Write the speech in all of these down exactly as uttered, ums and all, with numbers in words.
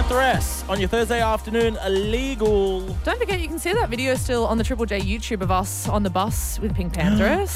Thress on your Thursday afternoon, illegal. Don't forget, you can see that video still on the Triple J YouTube of us on the bus with Pink Pantheress.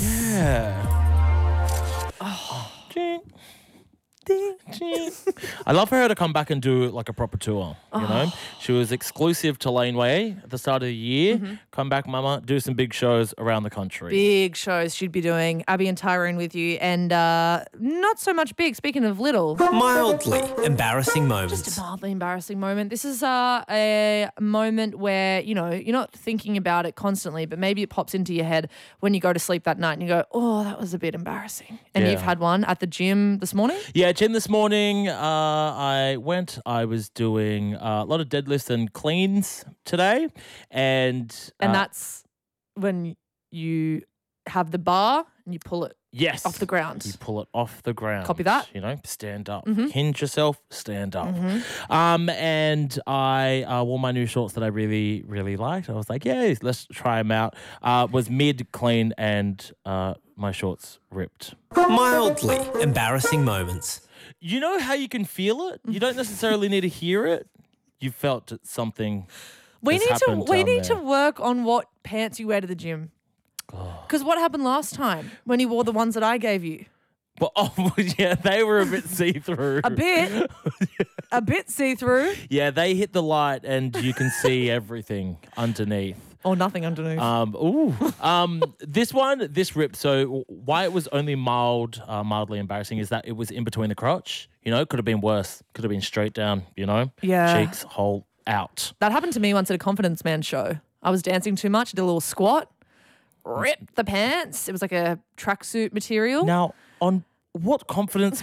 Yeah. Oh. Ching. Ding, ching. I love for her to come back and do like a proper tour, you oh. know? She was exclusive to Laneway at the start of the year. Mm-hmm. Come back, mama, do some big shows around the country. Big shows she'd be doing. Abby and Tyrone with you. And uh, not so much big, speaking of little. Mildly embarrassing moments. Just a mildly embarrassing moment. This is uh, a moment where, you know, you're not thinking about it constantly, but maybe it pops into your head when you go to sleep that night and you go, oh, that was a bit embarrassing. And yeah. you've had one at the gym this morning? Yeah, gym this morning. Uh, I went, I was doing uh, a lot of deadlifts and cleans today. And and uh, that's when you have the bar and you pull it yes, off the ground. You pull it off the ground. Copy that. You know, stand up. Mm-hmm. Hinge yourself, stand up. Mm-hmm. Um, and I uh, wore my new shorts that I really, really liked. I was like, yeah, let's try them out. Uh, was mid-clean and uh, my shorts ripped. Mildly embarrassing moments. You know how you can feel it? You don't necessarily need to hear it. You felt something. We need to we need there. to work on what pants you wear to the gym. Because oh. what happened last time when you wore the ones that I gave you? Well, oh yeah, they were a bit see-through. A bit, a bit see-through. Yeah, they hit the light and you can see everything underneath. Or nothing underneath. Um, ooh. um, this one, this rip. So why it was only mild, uh, mildly embarrassing is that it was in between the crotch. You know, could have been worse. Could have been straight down. You know, yeah, cheeks whole out. That happened to me once at a Confidence Man show. I was dancing too much, did a little squat, ripped the pants. It was like a tracksuit material. Now, on what Confidence